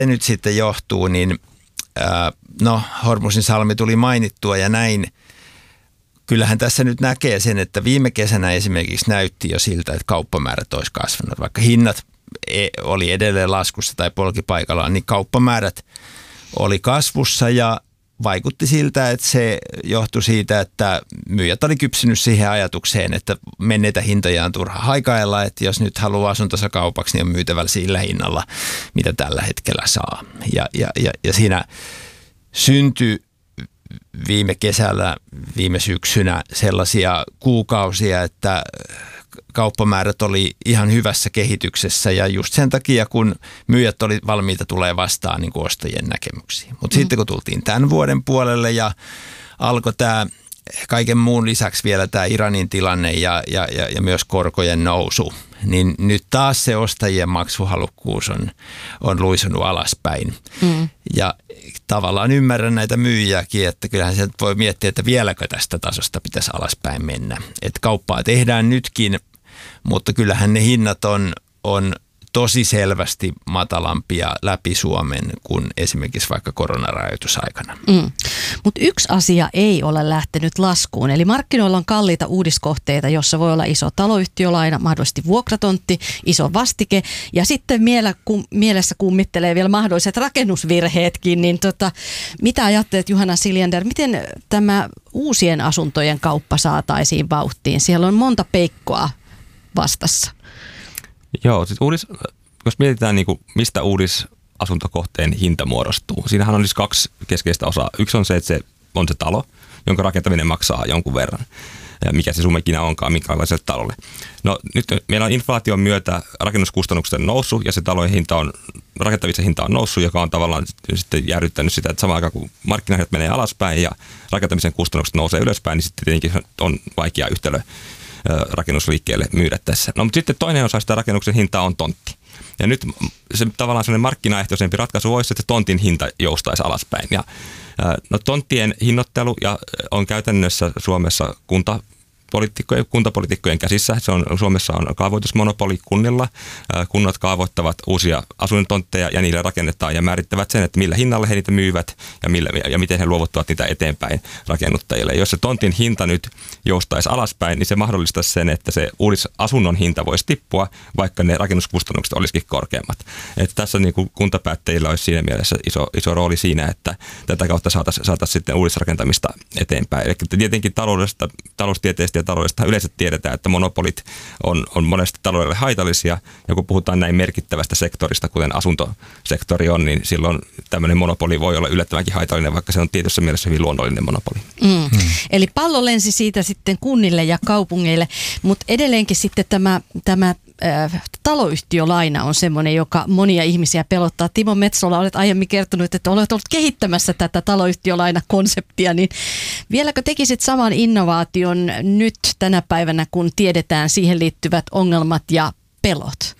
nyt sitten johtuu, niin Hormusin salmi tuli mainittua ja näin. Kyllähän tässä nyt näkee sen, että viime kesänä esimerkiksi näytti jo siltä, että kauppamäärät olisi kasvanut. Vaikka hinnat oli edelleen laskussa tai polkipaikallaan, niin kauppamäärät oli kasvussa ja vaikutti siltä, että se johtui siitä, että myyjät oli kypsynyt siihen ajatukseen, että menneitä hintoja on turha haikailla, että jos nyt haluaa asuntonsa kaupaksi, niin on myytävällä sillä hinnalla, mitä tällä hetkellä saa. Ja siinä syntyi viime kesällä, viime syksynä sellaisia kuukausia, että kauppamäärät oli ihan hyvässä kehityksessä ja just sen takia, kun myyjät oli valmiita tulee vastaan niin kuin ostajien näkemyksiin. Mutta sitten kun tultiin tämän vuoden puolelle ja alkoi tämä kaiken muun lisäksi vielä tämä Iranin tilanne ja myös korkojen nousu, niin nyt taas se ostajien maksuhalukkuus on luisunut alaspäin. Ja tavallaan ymmärrän näitä myyjiäkin, että kyllähän se voi miettiä, että vieläkö tästä tasosta pitäisi alaspäin mennä. Että kauppaa tehdään nytkin, mutta kyllähän ne hinnat on tosi selvästi matalampia läpi Suomen kuin esimerkiksi vaikka koronarajoitusaikana. Mutta yksi asia ei ole lähtenyt laskuun, eli markkinoilla on kalliita uudiskohteita, jossa voi olla iso taloyhtiölaina, mahdollisesti vuokratontti, iso vastike ja sitten mielessä kummittelee vielä mahdolliset rakennusvirheetkin, niin mitä ajattelet Juhana Siljander, miten tämä uusien asuntojen kauppa saataisiin vauhtiin? Siellä on monta peikkoa vastassa. Joo, siis jos mietitään mistä uudisasuntokohteen hinta muodostuu, siinähän on siis kaksi keskeistä osaa. Yksi on se, että se on se talo, jonka rakentaminen maksaa jonkun verran. Ja mikä se summekinä onkaan, minkälaiselle talolle. No nyt meillä on inflaation myötä rakennuskustannukset noussut ja se talojen hinta on, rakentamisen hinta on noussut, joka on tavallaan sitten jäädyttänyt sitä, että samaan aikaan kun markkinahinnat menee alaspäin ja rakentamisen kustannukset nousee ylöspäin, niin sitten tietenkin on vaikea yhtälö rakennusliikkeelle myydä tässä. No mutta sitten toinen osa sitä rakennuksen hintaa on tontti. Ja nyt se tavallaan sellainen markkinaehtoisempi ratkaisu olisi, että tontin hinta joustaisi alaspäin. Ja tonttien hinnoittelu on käytännössä Suomessa kuntapoliitikkojen käsissä. Suomessa on kaavoitusmonopoli kunnilla. Kunnat kaavoittavat uusia asuintontteja ja niille rakennetaan ja määrittävät sen, että millä hinnalla he niitä myyvät ja miten he luovuttavat niitä eteenpäin rakennuttajille. Jos se tontin hinta nyt joustaisi alaspäin, niin se mahdollistaisi sen, että se uudisasunnon hinta voisi tippua, vaikka ne rakennuskustannukset olisikin korkeammat. Että tässä niin kuin kuntapäättäjillä olisi siinä mielessä iso rooli siinä, että tätä kautta saataisiin sitten uudisrakentamista eteenpäin. Eli tietenkin taloustieteestä ja taloudesta yleensä tiedetään, että monopolit on monesti taloudelle haitallisia, ja kun puhutaan näin merkittävästä sektorista, kuten asuntosektori on, niin silloin tämmöinen monopoli voi olla yllättävänkin haitallinen, vaikka se on tietyssä mielessä hyvin luonnollinen monopoli. Eli pallo lensi siitä sitten kunnille ja kaupungeille, mutta edelleenkin sitten tämä taloyhtiölaina on semmoinen, joka monia ihmisiä pelottaa. Timo Metsola, olet aiemmin kertonut, että olet ollut kehittämässä tätä taloyhtiölainakonseptia, niin vieläkö tekisit saman innovaation nyt tänä päivänä, kun tiedetään siihen liittyvät ongelmat ja pelot?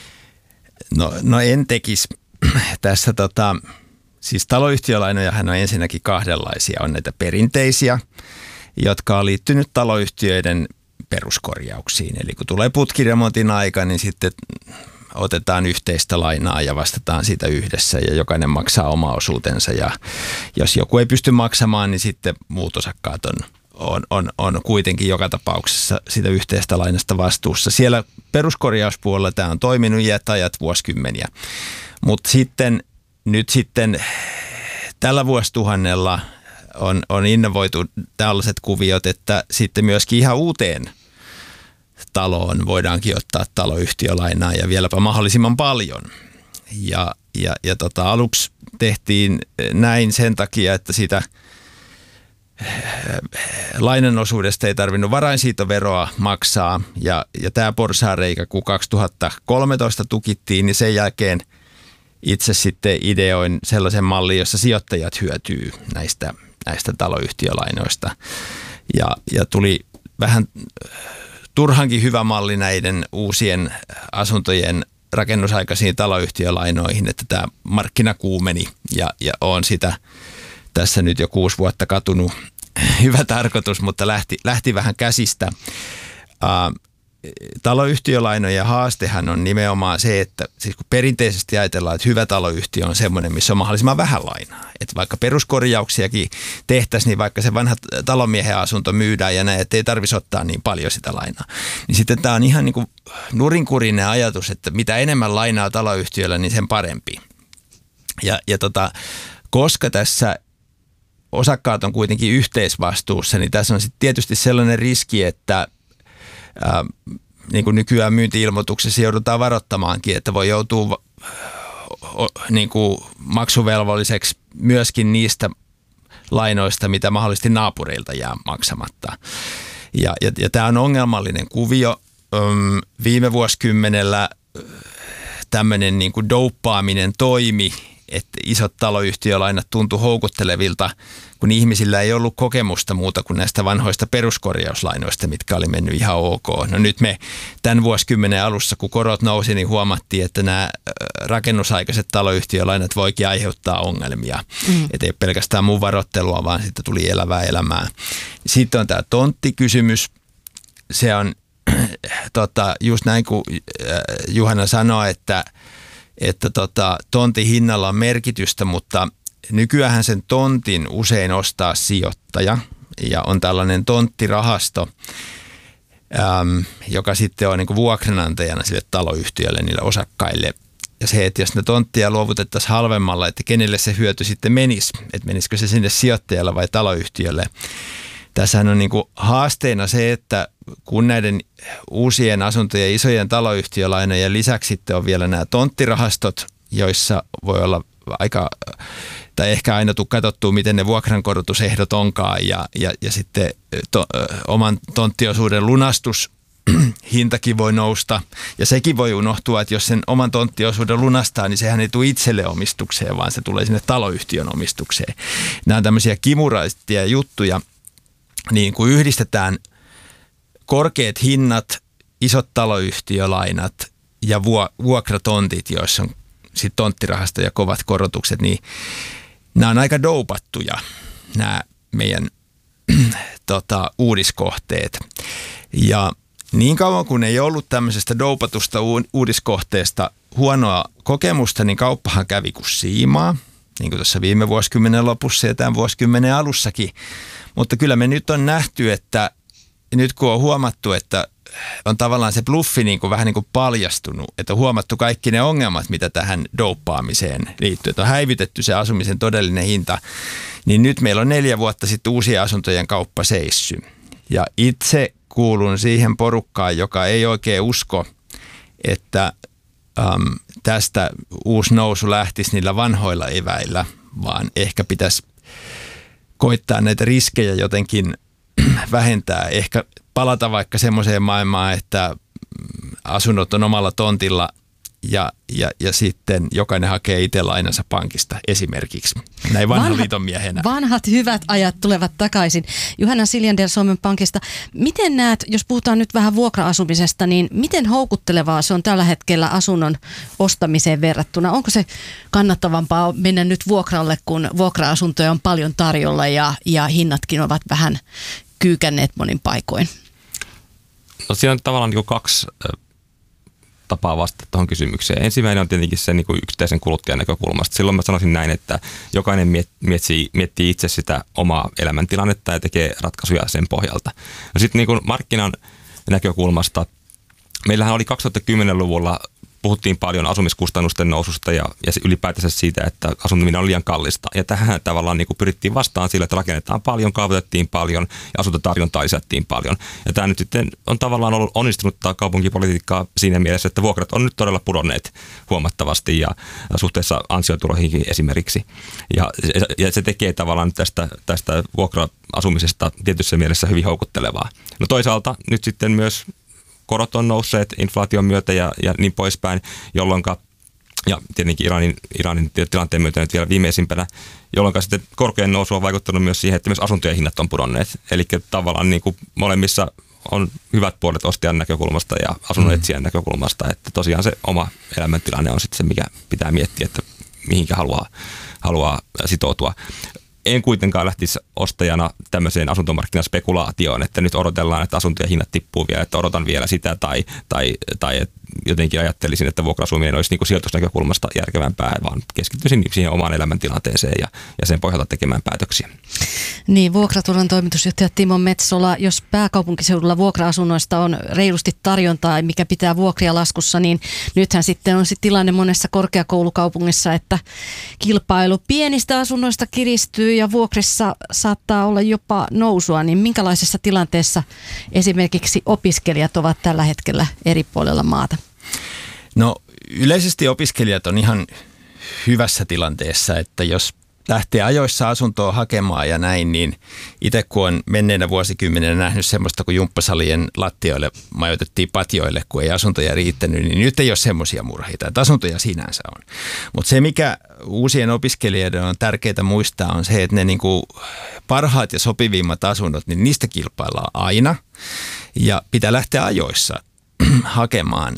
No en tekisi. Tässä siis taloyhtiölainojahan on ensinnäkin kahdenlaisia. On näitä perinteisiä, jotka on liittynyt taloyhtiöiden peruskorjauksiin. Eli kun tulee putkiremontin aika, niin sitten otetaan yhteistä lainaa ja vastataan siitä yhdessä ja jokainen maksaa oma osuutensa. Ja jos joku ei pysty maksamaan, niin sitten muut osakkaat on kuitenkin joka tapauksessa sitä yhteistä lainasta vastuussa. Siellä peruskorjauspuolella tämä on toiminut iät ajat vuosikymmeniä. Mutta nyt sitten tällä vuosituhannella on innovoitu tällaiset kuviot, että sitten myöskin ihan uuteen taloon voidaankin ottaa taloyhtiölainaa ja vieläpä mahdollisimman paljon. Ja aluksi tehtiin näin sen takia, että sitä lainan osuudesta ei tarvinnut varainsiitoveroa maksaa. Ja tämä porsaanreikä, kun 2013 tukittiin, niin sen jälkeen itse sitten ideoin sellaisen mallin, jossa sijoittajat hyötyy näistä taloyhtiölainoista. Ja tuli vähän turhankin hyvä malli näiden uusien asuntojen rakennusaikaisiin taloyhtiölainoihin, että tämä markkina kuumeni ja on sitä tässä nyt jo 6 vuotta katunut. Hyvä tarkoitus, mutta lähti vähän käsistä. taloyhtiölainojen haastehan on nimenomaan se, että siis kun perinteisesti ajatellaan, että hyvä taloyhtiö on semmoinen, missä on mahdollisimman vähän lainaa. Että vaikka peruskorjauksiakin tehtäisiin, niin vaikka se vanha talonmiehen asunto myydään ja näin, että ei tarvitsisi ottaa niin paljon sitä lainaa. Niin sitten tämä on ihan niin kuin nurinkurinen ajatus, että mitä enemmän lainaa taloyhtiöllä, niin sen parempi. Koska tässä osakkaat on kuitenkin yhteisvastuussa, niin tässä on sitten tietysti sellainen riski, että niin kuin nykyään myynti-ilmoituksessa joudutaan varoittamaankin, että voi joutua niin kuin maksuvelvolliseksi myöskin niistä lainoista, mitä mahdollisesti naapureilta jää maksamatta. Ja tämä on ongelmallinen kuvio. Viime vuosikymmenellä tämmöinen niin kuin douppaaminen toimi, että isot taloyhtiölainat tuntui houkuttelevilta, kun ihmisillä ei ollut kokemusta muuta kuin näistä vanhoista peruskorjauslainoista, mitkä oli mennyt ihan ok. No nyt me tämän vuosikymmenen alussa, kun korot nousi, niin huomattiin, että nämä rakennusaikaiset taloyhtiölainat voikin aiheuttaa ongelmia. Että ei pelkästään mun varoittelua, vaan sitten tuli elävää elämää. Sitten on tämä tonttikysymys. Se on just näin kuin Juhana sanoi, että tontin hinnalla on merkitystä, mutta nykyään sen tontin usein ostaa sijoittaja ja on tällainen tonttirahasto, joka sitten on niin kuin vuokranantajana sille taloyhtiölle, niille osakkaille. Ja se, että jos ne tonttia luovutettaisiin halvemmalla, että kenelle se hyöty sitten menisi, että menisikö se sinne sijoittajalle vai taloyhtiölle. Tässähän on niin kuin haasteena se, että kun näiden uusien asuntojen isojen taloyhtiölainojen lisäksi sitten on vielä nämä tonttirahastot, joissa voi olla tai ehkä aina tule katsottua, miten ne vuokrankorotusehdot onkaan ja sitten oman tonttiosuuden lunastushintakin voi nousta. Ja sekin voi unohtua, että jos sen oman tonttiosuuden lunastaa, niin sehän ei tule itselle omistukseen, vaan se tulee sinne taloyhtiön omistukseen. Nämä on tämmöisiä kimuraisia juttuja, niin kun yhdistetään korkeat hinnat, isot taloyhtiölainat ja vuokratontit, joissa on sitten tonttirahasto ja kovat korotukset, niin nämä on aika doupattuja, nämä meidän uudiskohteet. Ja niin kauan kun ei ollut tämmöisestä doupatusta uudiskohteesta huonoa kokemusta, niin kauppahan kävi kuin siimaa, niin kuin tuossa viime vuosikymmenen lopussa ja tämän vuosikymmenen alussakin. Mutta kyllä me nyt on nähty, että nyt kun on huomattu, että on tavallaan se bluffi niin kuin vähän niin kuin paljastunut, että on huomattu kaikki ne ongelmat, mitä tähän douppaamiseen liittyy, että on häivytetty se asumisen todellinen hinta, niin nyt meillä on 4 vuotta sitten uusien asuntojen kauppa seissy. Ja itse kuulun siihen porukkaan, joka ei oikein usko, että tästä uusi nousu lähtisi niillä vanhoilla eväillä, vaan ehkä pitäisi koittaa näitä riskejä jotenkin vähentää. Ehkä palata vaikka semmoiseen maailmaan, että asunnot on omalla tontilla ja sitten jokainen hakee itse lainansa pankista esimerkiksi. Näin vanhan liiton miehenä. Vanhat hyvät ajat tulevat takaisin. Juhana Siljander Suomen Pankista. Miten näet, jos puhutaan nyt vähän vuokra-asumisesta, niin miten houkuttelevaa se on tällä hetkellä asunnon ostamiseen verrattuna? Onko se kannattavampaa mennä nyt vuokralle, kun vuokra-asuntoja on paljon tarjolla ja hinnatkin ovat vähän kyykänneet monin paikoin? No siinä on tavallaan niin kuin 2 tapaa vastata tuohon kysymykseen. Ensimmäinen on tietenkin se niin kuin yksittäisen kuluttajan näkökulmasta. Silloin mä sanoisin näin, että jokainen miettii itse sitä omaa elämäntilannetta ja tekee ratkaisuja sen pohjalta. No sitten niin kuin markkinan näkökulmasta, meillähän oli 2010-luvulla puhuttiin paljon asumiskustannusten noususta ja ylipäätänsä siitä, että asuntominen on liian kallista. Ja tähän tavallaan niin kuin pyrittiin vastaan sillä, että rakennetaan paljon, kaavoitettiin paljon ja asuntotarjontaa lisättiin paljon. Ja tämä nyt sitten on tavallaan ollut onnistunutta kaupunkipolitiikkaa siinä mielessä, että vuokrat on nyt todella pudonneet huomattavasti ja suhteessa ansiotuloihinkin esimerkiksi. Ja se tekee tavallaan tästä vuokra-asumisesta tietyssä mielessä hyvin houkuttelevaa. No toisaalta nyt sitten myös korot on nousseet inflaation myötä ja niin poispäin, jolloinka, ja tietenkin Iranin tilanteen myötä nyt vielä viimeisimpänä, jolloin sitten korkojen nousu on vaikuttanut myös siihen, että myös asuntojen hinnat on pudonneet. Eli tavallaan niin kuin molemmissa on hyvät puolet ostajan näkökulmasta ja asunnon etsijän näkökulmasta, että tosiaan se oma elämäntilanne on sitten se, mikä pitää miettiä, että mihinkä haluaa sitoutua. en kuitenkaan lähtisi ostajana tämmöiseen asuntomarkkinaspekulaatioon, että nyt odotellaan, että asuntojen hinnat tippuu vielä, että odotan vielä sitä tai jotenkin ajattelisin, että vuokra-asuminen olisi niin kuin sijoitusnäkökulmasta järkevämpää, vaan keskittyisin siihen omaan elämäntilanteeseen ja sen pohjalta tekemään päätöksiä. Niin, Vuokraturvan toimitusjohtaja Timo Metsola, jos pääkaupunkiseudulla vuokra-asunnoista on reilusti tarjontaa, mikä pitää vuokria laskussa, niin nythän sitten on tilanne monessa korkeakoulukaupungissa, että kilpailu pienistä asunnoista kiristyy ja vuokrissa saattaa olla jopa nousua, niin minkälaisessa tilanteessa esimerkiksi opiskelijat ovat tällä hetkellä eri puolella maata? No yleisesti opiskelijat on ihan hyvässä tilanteessa, että jos lähtee ajoissa asuntoa hakemaan ja näin, niin itse kun on menneenä vuosikymmenenä nähnyt semmoista, kun jumppasalien lattioille majoitettiin patjoille, kun ei asuntoja riittänyt, niin nyt ei ole semmoisia murheita, että asuntoja sinänsä on. Mutta se, mikä uusien opiskelijoiden on tärkeää muistaa, on se, että ne niinku parhaat ja sopivimmat asunnot, niin niistä kilpaillaan aina ja pitää lähteä ajoissa hakemaan,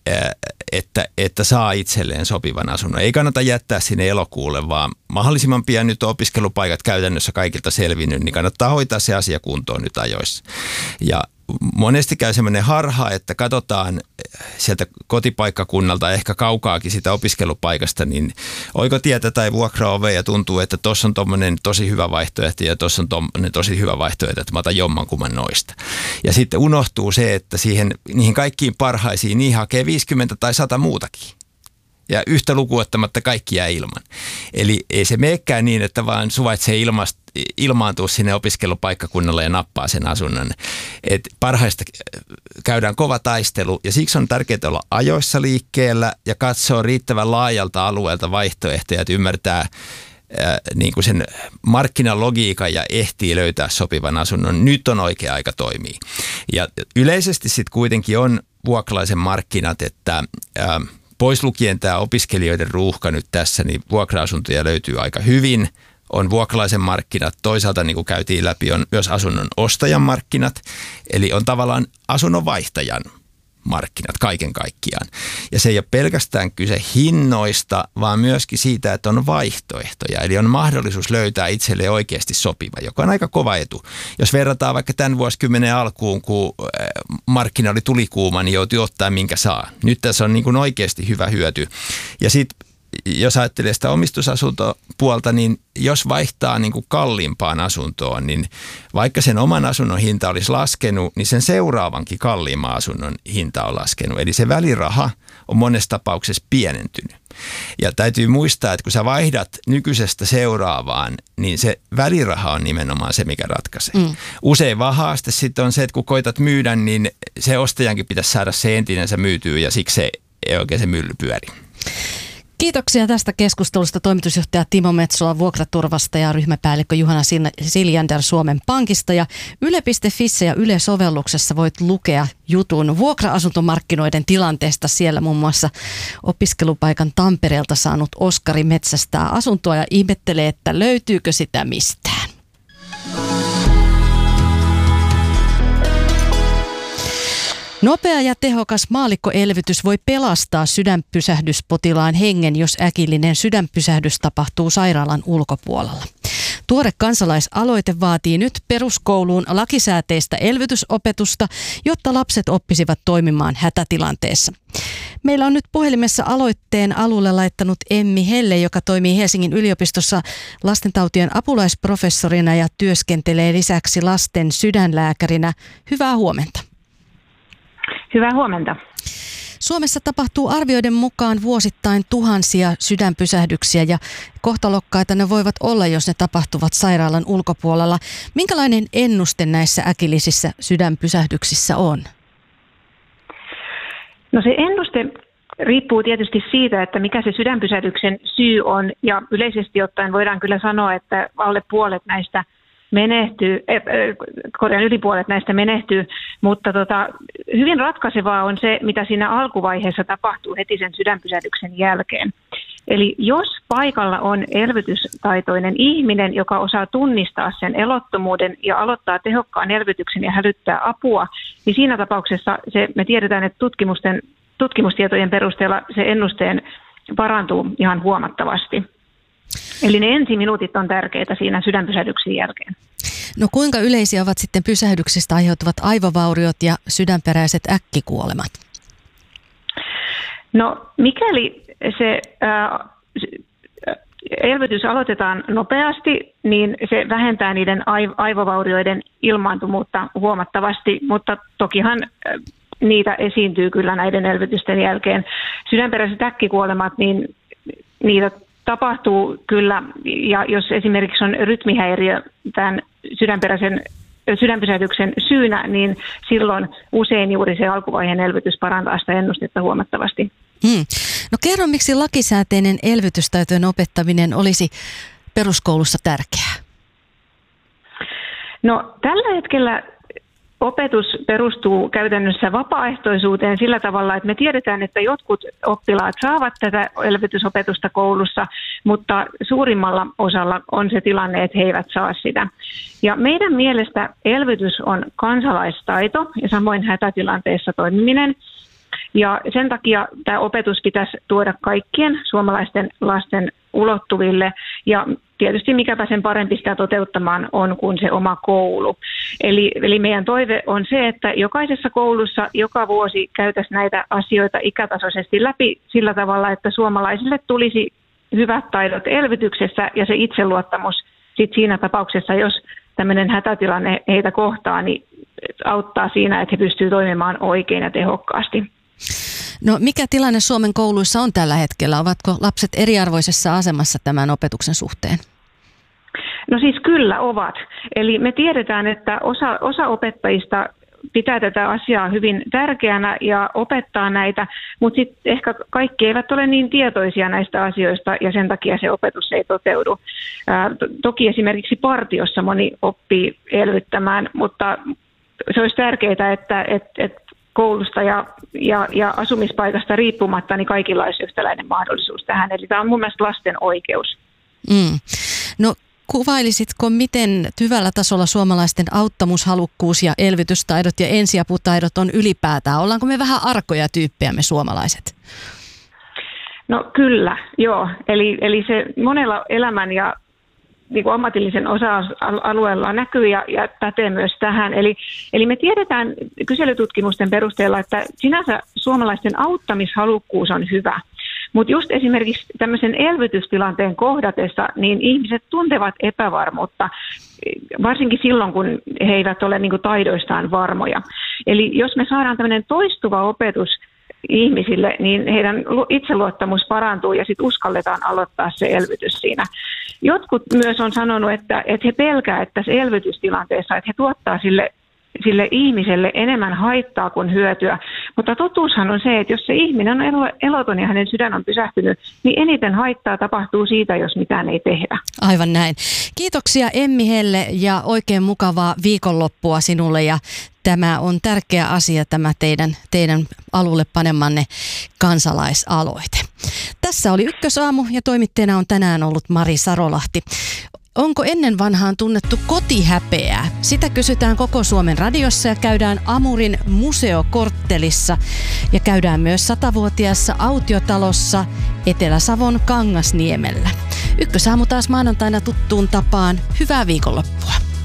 että saa itselleen sopivan asunnon. Ei kannata jättää sinne elokuulle, vaan mahdollisimman pian nyt on opiskelupaikat käytännössä kaikilta selvinnyt, niin kannattaa hoitaa se asia kuntoon nyt ajoissa. Ja monesti käy semmoinen harha, että katsotaan sieltä kotipaikkakunnalta ehkä kaukaakin sitä opiskelupaikasta, niin oikotietä tai vuokraovea ja tuntuu, että tuossa on tommoinen tosi hyvä vaihtoehto ja tuossa on tommoinen tosi hyvä vaihtoehto, että mä otan jommankumman noista. Ja sitten unohtuu se, että niihin kaikkiin parhaisiin niin hakee 50 tai 100 muutakin. Ja yhtä lukuottamatta kaikki jää ilman. Eli ei se meekään niin, että vaan suvaitsee ilmaantua sinne opiskelupaikkakunnalle ja nappaa sen asunnon. Et parhaista käydään kova taistelu ja siksi on tärkeää olla ajoissa liikkeellä ja katsoa riittävän laajalta alueelta vaihtoehtoja, että ymmärtää niin kuin sen markkinalogiikan ja ehtii löytää sopivan asunnon. Nyt on oikea aika toimia. Ja yleisesti sitten kuitenkin on vuokralaisen markkinat, että pois lukien tämä opiskelijoiden ruuhka nyt tässä, niin vuokra-asuntoja löytyy aika hyvin. On vuokralaisen markkinat, toisaalta niin kuin käytiin läpi, on myös asunnon ostajan markkinat, eli on tavallaan asunnon vaihtajan markkinat kaiken kaikkiaan. Ja se ei ole pelkästään kyse hinnoista, vaan myöskin siitä, että on vaihtoehtoja, eli on mahdollisuus löytää itselle oikeasti sopiva, joka on aika kova etu. Jos verrataan vaikka tämän vuosikymmenen alkuun, kun markkina oli tulikuuma, niin joutui ottaa minkä saa. Nyt tässä on niin kuin oikeasti hyvä hyöty. Ja sitten jos ajattelee sitä omistusasuntopuolta, niin jos vaihtaa niin kuin kalliimpaan asuntoon, niin vaikka sen oman asunnon hinta olisi laskenut, niin sen seuraavankin kalliimman asunnon hinta on laskenut. Eli se väliraha on monessa tapauksessa pienentynyt. Ja täytyy muistaa, että kun sä vaihdat nykyisestä seuraavaan, niin se väliraha on nimenomaan se, mikä ratkaisee. Usein vaan haaste sitten on se, että kun koitat myydä, niin se ostajankin pitäisi saada se entinensä myytyä ja siksi se ei oikein se mylly pyöri. Kiitoksia tästä keskustelusta toimitusjohtaja Timo Metsola Vuokraturvasta ja ryhmäpäällikkö Juhana Siljander Suomen Pankista. Ja Yle.fissä ja Yle-sovelluksessa voit lukea jutun vuokra-asuntomarkkinoiden tilanteesta. Siellä muun muassa opiskelupaikan Tampereelta saanut Oskari metsästää asuntoa ja ihmettelee, että löytyykö sitä mistään. Nopea ja tehokas maallikkoelvytys voi pelastaa sydänpysähdyspotilaan hengen, jos äkillinen sydänpysähdys tapahtuu sairaalan ulkopuolella. Tuore kansalaisaloite vaatii nyt peruskouluun lakisääteistä elvytysopetusta, jotta lapset oppisivat toimimaan hätätilanteessa. Meillä on nyt puhelimessa aloitteen alulle laittanut Emmi Helle, joka toimii Helsingin yliopistossa lastentautien apulaisprofessorina ja työskentelee lisäksi lasten sydänlääkärinä. Hyvää huomenta. Hyvää huomenta. Suomessa tapahtuu arvioiden mukaan vuosittain tuhansia sydänpysähdyksiä ja kohtalokkaita ne voivat olla, jos ne tapahtuvat sairaalan ulkopuolella. Minkälainen ennuste näissä äkillisissä sydänpysähdyksissä on? No se ennuste riippuu tietysti siitä, että mikä se sydänpysähdyksen syy on, ja yleisesti ottaen voidaan kyllä sanoa, että alle puolet näistä yli puolet näistä menehtyy, mutta hyvin ratkaisevaa on se, mitä siinä alkuvaiheessa tapahtuu heti sen sydänpysähdyksen jälkeen. Eli jos paikalla on elvytystaitoinen ihminen, joka osaa tunnistaa sen elottomuuden ja aloittaa tehokkaan elvytyksen ja hälyttää apua, niin siinä tapauksessa me tiedetään, että tutkimustietojen perusteella se ennusteen parantuu ihan huomattavasti. Eli ne ensiminuutit on tärkeitä siinä sydänpysähdyksen jälkeen. No kuinka yleisiä ovat sitten pysähdyksistä aiheutuvat aivovauriot ja sydänperäiset äkkikuolemat? No mikäli se elvytys aloitetaan nopeasti, niin se vähentää niiden aivovaurioiden ilmaantuvuutta huomattavasti, mutta tokihan niitä esiintyy kyllä näiden elvytysten jälkeen. Sydänperäiset äkkikuolemat, niin niitä tapahtuu kyllä, ja jos esimerkiksi on rytmihäiriö tämän sydänpysähdyksen syynä, niin silloin usein juuri se alkuvaiheen elvytys parantaa sitä ennustetta huomattavasti. No kerro, miksi lakisääteinen elvytystaitojen opettaminen olisi peruskoulussa tärkeää? No tällä hetkellä opetus perustuu käytännössä vapaaehtoisuuteen sillä tavalla, että me tiedetään, että jotkut oppilaat saavat tätä elvytysopetusta koulussa, mutta suurimmalla osalla on se tilanne, että he eivät saa sitä. Ja meidän mielestä elvytys on kansalaistaito ja samoin hätätilanteessa toimiminen. Ja sen takia tämä opetus pitäisi tuoda kaikkien suomalaisten lasten ulottuville ja tietysti mikäpä sen parempi sitä toteuttamaan on kuin se oma koulu. Eli meidän toive on se, että jokaisessa koulussa joka vuosi käytäisiin näitä asioita ikätasoisesti läpi sillä tavalla, että suomalaisille tulisi hyvät taidot elvytyksessä ja se itseluottamus sit siinä tapauksessa, jos tämmöinen hätätilanne heitä kohtaa, niin auttaa siinä, että he pystyvät toimimaan oikein ja tehokkaasti. No mikä tilanne Suomen kouluissa on tällä hetkellä? Ovatko lapset eriarvoisessa asemassa tämän opetuksen suhteen? No siis kyllä ovat. Eli me tiedetään, että osa opettajista pitää tätä asiaa hyvin tärkeänä ja opettaa näitä, mutta sitten ehkä kaikki eivät ole niin tietoisia näistä asioista ja sen takia se opetus ei toteudu. Toki esimerkiksi partiossa moni oppii elvyttämään, mutta se olisi tärkeää, että koulusta ja asumispaikasta riippumatta, niin kaikilla olisi yhtäläinen mahdollisuus tähän. Eli tämä on mun mielestä lasten oikeus. No kuvailisitko, miten hyvällä tasolla suomalaisten auttamushalukkuus ja elvytystaidot ja ensiaputaidot on ylipäätään? Ollaanko me vähän arkoja tyyppejä me suomalaiset? No kyllä, joo. Eli se monella elämän ja niin kuin ammatillisen osa-alueella näkyy ja pätee myös tähän. Eli me tiedetään kyselytutkimusten perusteella, että sinänsä suomalaisten auttamishalukkuus on hyvä. Mutta just esimerkiksi tämmöisen elvytystilanteen kohdatessa, niin ihmiset tuntevat epävarmuutta, varsinkin silloin, kun he eivät ole niin kuin taidoistaan varmoja. Eli jos me saadaan tämmöinen toistuva opetus ihmisille, niin heidän itseluottamus parantuu ja sitten uskalletaan aloittaa se elvytys siinä. Jotkut myös on sanonut, että he pelkää, että se elvytystilanteessa, että he tuottaa sille ihmiselle enemmän haittaa kuin hyötyä. Mutta totuushan on se, että jos se ihminen on eloton ja hänen sydän on pysähtynyt, niin eniten haittaa tapahtuu siitä, jos mitään ei tehdä. Aivan näin. Kiitoksia Emmi Helle ja oikein mukavaa viikonloppua sinulle ja tämä on tärkeä asia, tämä teidän alulle panemanne kansalaisaloite. Tässä oli Ykkösaamu ja toimittajana on tänään ollut Mari Sarolahti. Onko ennen vanhaan tunnettu kotihäpeää? Sitä kysytään koko Suomen radiossa ja käydään Amurin museokorttelissa ja käydään myös 100-vuotiaassa autiotalossa Etelä-Savon Kangasniemellä. Ykkösaamu taas maanantaina tuttuun tapaan. Hyvää viikonloppua.